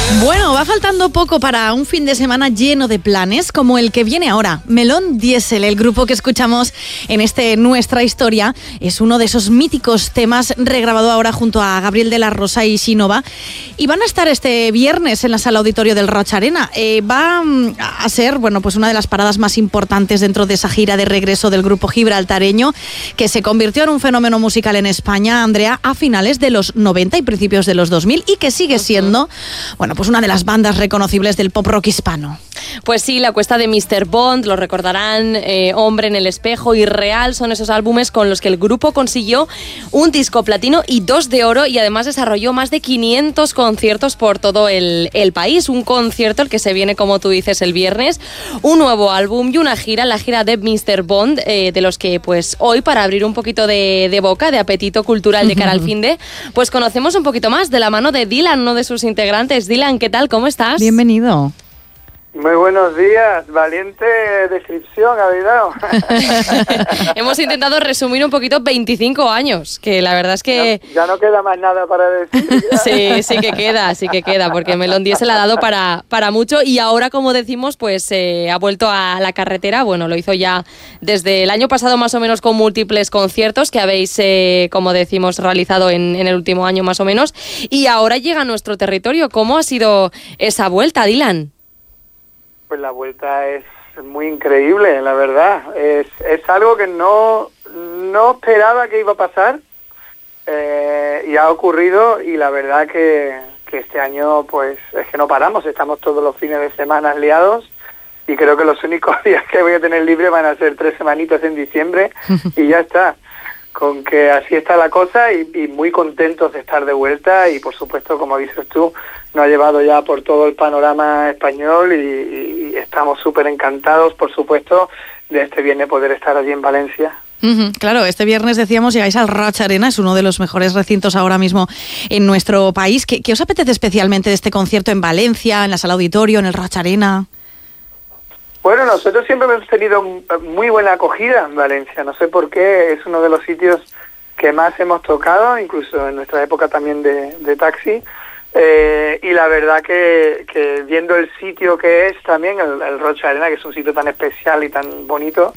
Bueno, va faltando poco para un fin de semana lleno de planes como el que viene ahora. Melón Diesel, el grupo que escuchamos en Nuestra Historia, es uno de esos míticos temas regrabado ahora junto a Gabriel de la Rosa y Sinova. Y van a estar este viernes en la sala auditorio del Roig Arena. Va a ser, pues una de las paradas más importantes dentro de esa gira de regreso del grupo gibraltareño, que se convirtió en un fenómeno musical en España, Andrea, a finales de los 90 y principios de los 2000, y que sigue siendo, pues una de las bandas reconocibles del pop rock hispano. Pues sí, La Cuesta de Mr. Bond, lo recordarán, Hombre en el Espejo y Real, son esos álbumes con los que el grupo consiguió un disco platino y 2 de oro, y además desarrolló más de 500 conciertos por todo el país. Un concierto el que se viene, como tú dices, el viernes, un nuevo álbum y una gira, la gira de Mr. Bond, de los que pues hoy, para abrir un poquito de boca, de apetito cultural de cara al finde, pues conocemos un poquito más de la mano de Dylan, uno de sus integrantes. Dylan, ¿qué tal? ¿Cómo estás? Bienvenido. Muy buenos días, valiente descripción habéis dado. Hemos intentado resumir un poquito 25 años, que la verdad es que... Ya no queda más nada para decir. Sí que queda, porque Melón Diesel ha dado para mucho, y ahora, como decimos, pues ha vuelto a la carretera. Bueno, lo hizo ya desde el año pasado más o menos, con múltiples conciertos que habéis, como decimos, realizado en el último año más o menos, y ahora llega a nuestro territorio. ¿Cómo ha sido esa vuelta, Dylan? Pues la vuelta es muy increíble, la verdad. Es algo que no esperaba que iba a pasar, y ha ocurrido, y la verdad que este año pues es que no paramos, estamos todos los fines de semana liados, y creo que los únicos días que voy a tener libre van a ser 3 semanitas en diciembre y ya está. Con que así está la cosa, y muy contentos de estar de vuelta, y por supuesto, como dices tú, nos ha llevado ya por todo el panorama español, y estamos súper encantados, por supuesto, de este viernes poder estar allí en Valencia. Claro, este viernes, decíamos, llegáis al Roig Arena, es uno de los mejores recintos ahora mismo en nuestro país. ¿Qué os apetece especialmente de este concierto en Valencia, en la sala auditorio, en el Roig Arena? Bueno, nosotros siempre hemos tenido muy buena acogida en Valencia, no sé por qué, es uno de los sitios que más hemos tocado, incluso en nuestra época también de taxi, y la verdad que viendo el sitio que es también, el Roig Arena, que es un sitio tan especial y tan bonito,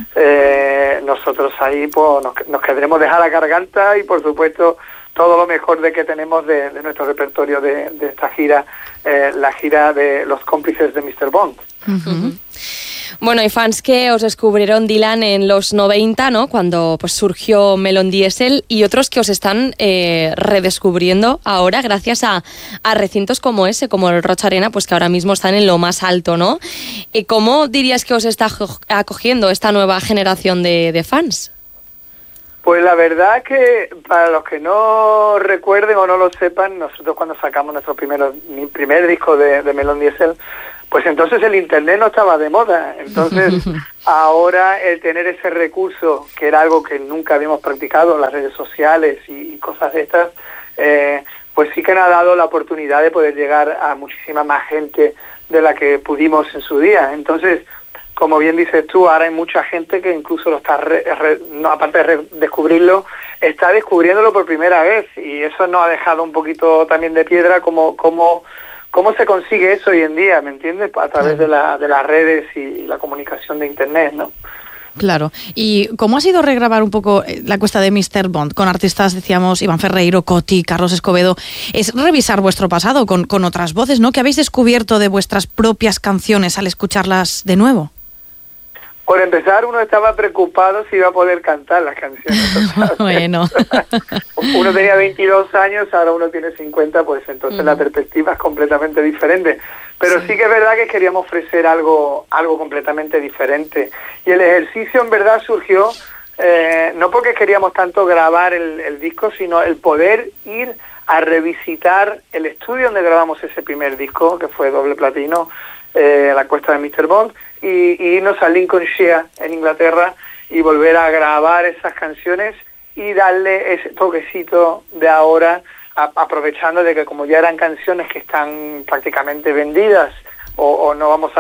nosotros ahí pues nos querremos dejar la garganta, y por supuesto todo lo mejor de que tenemos de nuestro repertorio de esta gira, la gira de los cómplices de Mr. Bond. Bueno, hay fans que os descubrieron, Dylan, en los 90, ¿no?, cuando pues surgió Melón Diesel, y otros que os están redescubriendo ahora gracias a recintos como ese, como el Roig Arena, pues que ahora mismo están en lo más alto, ¿no? ¿Cómo dirías que os está acogiendo esta nueva generación de fans? Pues la verdad que, para los que no recuerden o no lo sepan, nosotros cuando sacamos mi primer disco de Melón Diesel, pues entonces el internet no estaba de moda. Entonces ahora el tener ese recurso, que era algo que nunca habíamos practicado, las redes sociales y cosas de estas, pues sí que nos ha dado la oportunidad de poder llegar a muchísima más gente de la que pudimos en su día. Entonces, como bien dices tú, ahora hay mucha gente que incluso lo está, aparte de descubrirlo, está descubriéndolo por primera vez, y eso nos ha dejado un poquito también de piedra ¿Cómo se consigue eso hoy en día, me entiendes? A través de las redes y la comunicación de internet, ¿no? Claro. ¿Y cómo ha sido regrabar un poco La Cuesta de Mr. Bond con artistas, decíamos, Iván Ferreiro, Coti, Carlos Escobedo? Es revisar vuestro pasado con otras voces, ¿no?, que habéis descubierto de vuestras propias canciones al escucharlas de nuevo. Por empezar, uno estaba preocupado si iba a poder cantar las canciones. Bueno. Uno tenía 22 años, ahora uno tiene 50, pues entonces la perspectiva es completamente diferente. Pero sí que es verdad que queríamos ofrecer algo completamente diferente. Y el ejercicio en verdad surgió, no porque queríamos tanto grabar el disco, sino el poder ir a revisitar el estudio donde grabamos ese primer disco, que fue doble platino, La Cuesta de Mr. Bond, y irnos a Lincolnshire, en Inglaterra, y volver a grabar esas canciones y darle ese toquecito de ahora, aprovechando de que como ya eran canciones que están prácticamente vendidas, o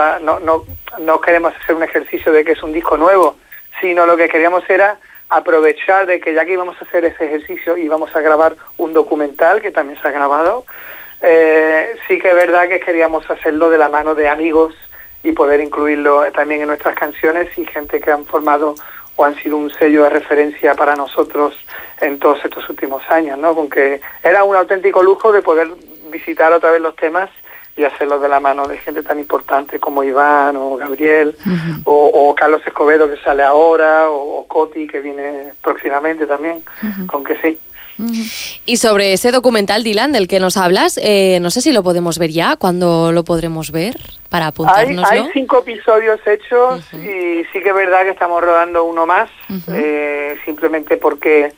no queremos hacer un ejercicio de que es un disco nuevo, sino lo que queríamos era aprovechar de que ya que íbamos a hacer ese ejercicio, íbamos a grabar un documental que también se ha grabado, sí que es verdad que queríamos hacerlo de la mano de amigos y poder incluirlo también en nuestras canciones y gente que han formado o han sido un sello de referencia para nosotros en todos estos últimos años, ¿no? Con que era un auténtico lujo de poder visitar otra vez los temas y hacerlo de la mano de gente tan importante como Iván o Gabriel, o Carlos Escobedo, que sale ahora, o Coti, que viene próximamente también, con que sí. Y sobre ese documental, Dylan, del que nos hablas, no sé si lo podemos ver ya, ¿cuándo lo podremos ver? Para apuntárnoslo. Hay 5 episodios hechos y sí que es verdad que estamos rodando uno más, simplemente porque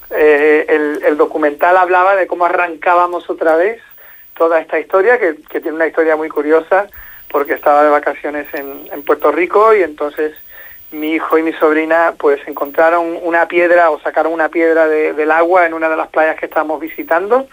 el documental hablaba de cómo arrancábamos otra vez toda esta historia, que tiene una historia muy curiosa, porque estaba de vacaciones en Puerto Rico y entonces mi hijo y mi sobrina pues encontraron una piedra o sacaron una piedra del agua en una de las playas que estábamos visitando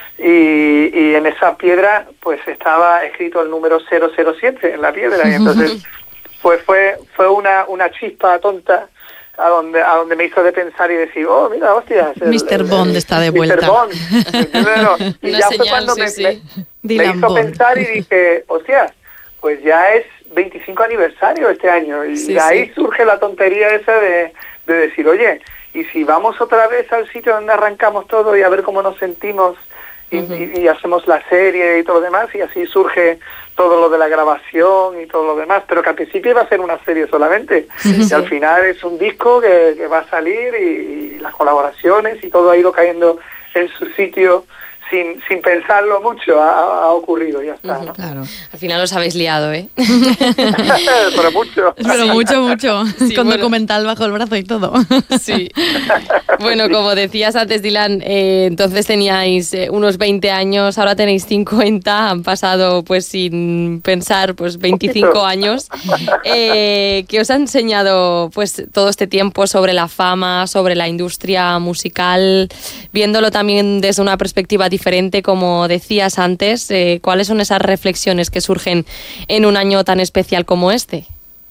y en esa piedra pues estaba escrito el número 007 en la piedra y entonces pues fue una chispa tonta a donde me hizo de pensar y decir, oh, mira, hostia, Mr. Bond está de vuelta. Mr. Bond. Y ya fue cuando me hizo pensar y dije, hostia, pues ya es 25 aniversario este año y ahí surge la tontería esa de decir, oye, y si vamos otra vez al sitio donde arrancamos todo y a ver cómo nos sentimos y hacemos la serie y todo lo demás y así surge todo lo de la grabación y todo lo demás, pero que al principio iba a ser una serie solamente y al final es un disco que va a salir y las colaboraciones y todo ha ido cayendo en su sitio sin pensarlo mucho, ha ocurrido, ya está, ¿no? Claro. Al final os habéis liado, ¿eh? Pero mucho. Pero mucho. Sí, con documental bajo el brazo y todo. Sí. Bueno, como decías antes, Dylan, entonces teníais unos 20 años, ahora tenéis 50, han pasado pues sin pensar pues 25 años. ¿Qué os ha enseñado pues todo este tiempo sobre la fama, sobre la industria musical, viéndolo también desde una perspectiva diferente, como decías antes? ¿Cuáles son esas reflexiones que surgen en un año tan especial como este?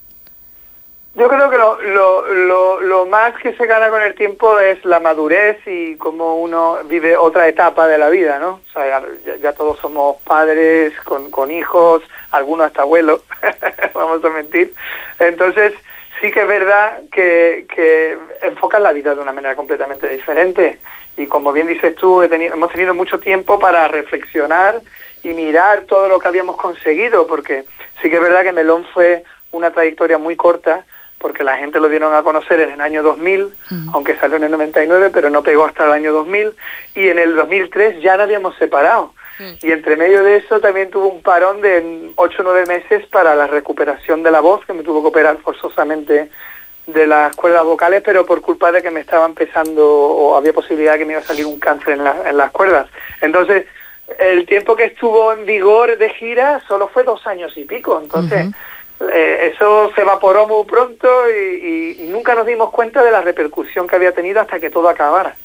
Yo creo que lo más que se gana con el tiempo es la madurez y cómo uno vive otra etapa de la vida, ¿no? O sea, ya todos somos padres con hijos, algunos hasta abuelos, vamos a mentir. Entonces, sí que es verdad que enfocan la vida de una manera completamente diferente. Y como bien dices tú, hemos tenido mucho tiempo para reflexionar y mirar todo lo que habíamos conseguido, porque sí que es verdad que Melón fue una trayectoria muy corta, porque la gente lo dieron a conocer en el año 2000, aunque salió en el 99, pero no pegó hasta el año 2000, y en el 2003 ya nos habíamos separado. Y entre medio de eso también tuvo un parón de 8 o 9 meses para la recuperación de la voz, que me tuvo que operar forzosamente de las cuerdas vocales, pero por culpa de que me estaba empezando o había posibilidad de que me iba a salir un cáncer en las cuerdas. Entonces, el tiempo que estuvo en vigor de gira solo fue 2 años y pico. Entonces, eso se evaporó muy pronto y nunca nos dimos cuenta de la repercusión que había tenido hasta que todo acabara.